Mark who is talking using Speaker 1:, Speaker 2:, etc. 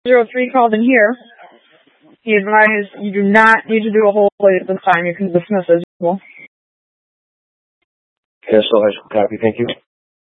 Speaker 1: 03 called in here. He advised you do not need to do a whole plate at this time. You can dismiss as usual.
Speaker 2: Cancel high school copy, thank you.